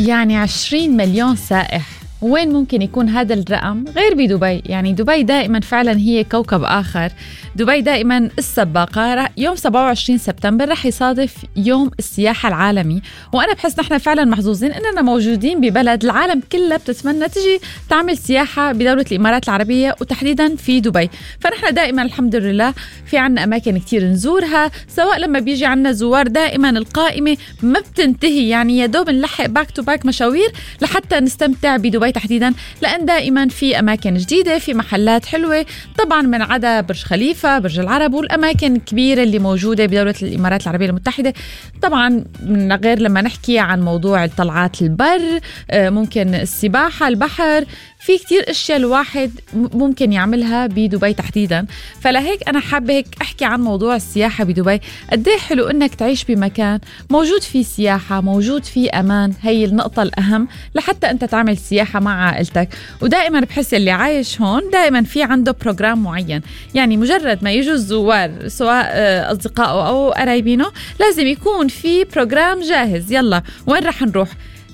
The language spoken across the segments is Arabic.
يعني 20 مليون سائح، وين ممكن يكون هذا الرقم غير بدبي؟ يعني دبي دائما فعلا هي كوكب آخر. دبي دائما السباقة. يوم 27 سبتمبر رح يصادف يوم السياحة العالمي، وأنا بحس نحن فعلا محظوظين إننا موجودين ببلد العالم كلها بتتمنى تجي تعمل سياحة بدولة الإمارات العربية وتحديدا في دبي. فنحن دائما الحمد لله في عنا أماكن كتير نزورها، سواء لما بيجي عنا زوار دائما القائمة ما بتنتهي، يعني يا دوب نلحق باك تو باك مشاوير لحتى نستمتع بدبي تحديدا، لأن دائما في أماكن جديدة، في محلات حلوة طبعا من عدا برج خليفة، برج العرب والأماكن الكبيرة اللي موجودة بدولة الإمارات العربية المتحدة. طبعا من غير لما نحكي عن موضوع طلعات البر، ممكن السباحة، البحر، في كتير اشياء الواحد ممكن يعملها بدبي تحديدا. فلهيك انا حابه هيك احكي عن موضوع السياحه بدبي. قد ايه حلو انك تعيش بمكان موجود فيه سياحه، موجود فيه امان، هي النقطه الاهم لحتى انت تعمل سياحه مع عائلتك. ودائما بحس اللي عايش هون دائما في عنده بروجرام معين، يعني مجرد ما يجوا الزوار سواء اصدقائه او قرايبينه لازم يكون في بروجرام جاهز. يلا وين رح نروح؟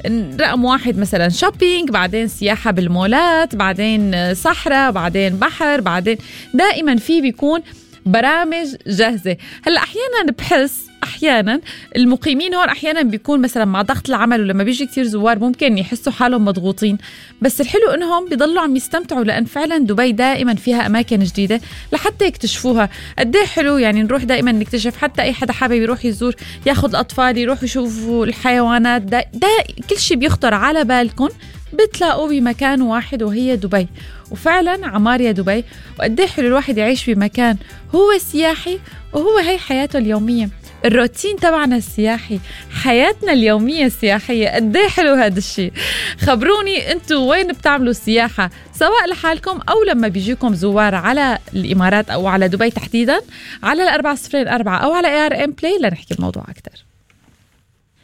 رقم واحد مثلا شوبينج، بعدين سياحة بالمولات، بعدين صحراء، بعدين بحر، بعدين دائما في بيكون برامج جاهزة. هلأ أحيانا بحس أحيانا المقيمين هون أحيانا بيكون مثلا مع ضغط العمل ولما بيجي كتير زوار ممكن يحسوا حالهم مضغوطين، بس الحلو إنهم بيضلوا عم يستمتعوا، لأن فعلا دبي دائما فيها أماكن جديدة لحتى يكتشفوها. قد ايه حلو يعني نروح دائما نكتشف، حتى أي حدا حابب يروح يزور ياخد الأطفال يروحوا يشوفوا الحيوانات، ده كل شيء بيخطر على بالكم بتلاقوه بمكان واحد وهي دبي. وفعلا عمار يا دبي، وقد ايه حلو الواحد يعيش بمكان هو سياحي وهو هي حياته اليومية، الروتين تبعنا السياحي، حياتنا اليومية السياحية. قد ايه حلو هذا الشيء. خبروني انتوا وين بتعملوا السياحة، سواء لحالكم او لما بيجيكم زوار على الامارات او على دبي تحديدا، على 404 او على ARM Play لنحكي بموضوع اكتر.